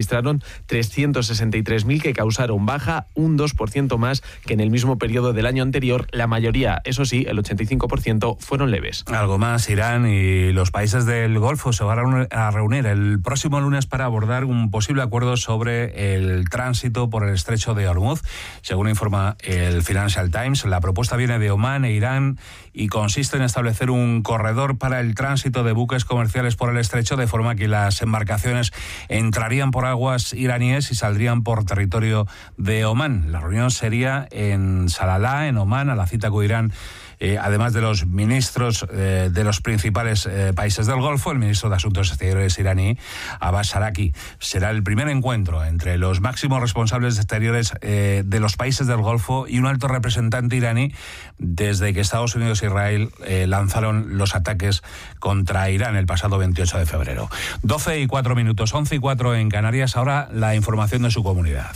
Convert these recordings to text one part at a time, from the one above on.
registraron 363.000 que causaron baja, un 2% más que en el mismo periodo del año anterior. La mayoría, eso sí, el 85%, fueron leves. Algo más, Irán y los países del Golfo se van a reunir el próximo lunes para abordar un posible acuerdo sobre el tránsito por el estrecho de Hormuz. Según informa el Financial Times, la propuesta viene de Omán e Irán y consiste en establecer un corredor para el tránsito de buques comerciales por el estrecho, de forma que las embarcaciones entrarían por aguas iraníes y saldrían por territorio de Omán. La reunión sería en Salalah, en Omán. A la cita acudirán, además de los ministros de los principales países del Golfo, el ministro de Asuntos Exteriores iraní, Abbas Araqi. Será el primer encuentro entre los máximos responsables exteriores de los países del Golfo y un alto representante iraní desde que Estados Unidos e Israel lanzaron los ataques contra Irán el pasado 28 de febrero. 12:04, 11:04 en Canarias. Ahora la información de su comunidad.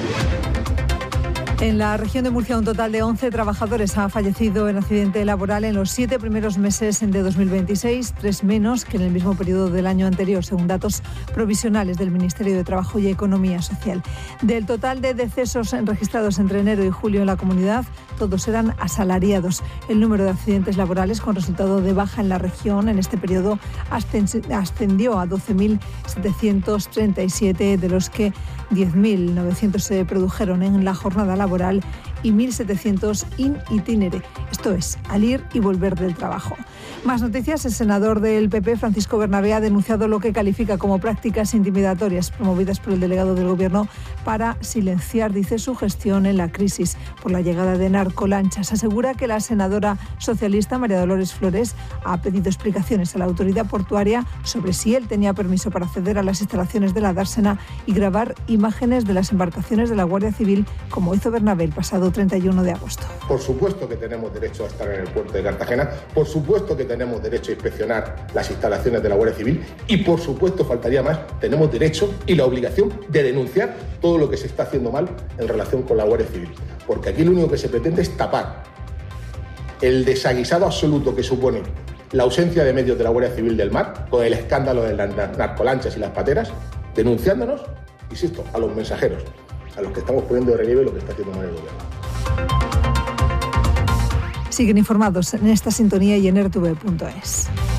En la región de Murcia, un total de 11 trabajadores ha fallecido en accidente laboral en los 7 primeros meses de 2026, 3 menos que en el mismo periodo del año anterior, según datos provisionales del Ministerio de Trabajo y Economía Social. Del total de decesos registrados entre enero y julio en la comunidad, todos eran asalariados. El número de accidentes laborales con resultado de baja en la región en este periodo ascendió a 12.737, de los que 10.900 se produjeron en la jornada laboral y 1.700 in itinere, esto es, al ir y volver del trabajo. Más noticias. El senador del PP, Francisco Bernabé, ha denunciado lo que califica como prácticas intimidatorias promovidas por el delegado del Gobierno para silenciar, dice, su gestión en la crisis por la llegada de narcolanchas. Asegura que la senadora socialista María Dolores Flores ha pedido explicaciones a la autoridad portuaria sobre si él tenía permiso para acceder a las instalaciones de la dársena y grabar imágenes de las embarcaciones de la Guardia Civil, como hizo Bernabé el pasado 31 de agosto. Por supuesto que tenemos derecho a estar en el puerto de Cartagena, por supuesto que tenemos derecho a inspeccionar las instalaciones de la Guardia Civil y, por supuesto, faltaría más, tenemos derecho y la obligación de denunciar todo lo que se está haciendo mal en relación con la Guardia Civil, porque aquí lo único que se pretende es tapar el desaguisado absoluto que supone la ausencia de medios de la Guardia Civil del mar con el escándalo de las narcolanchas y las pateras, denunciándonos, insisto, a los mensajeros, a los que estamos poniendo de relieve lo que está haciendo mal el Gobierno. Siguen informados en esta sintonía y en rtv.es.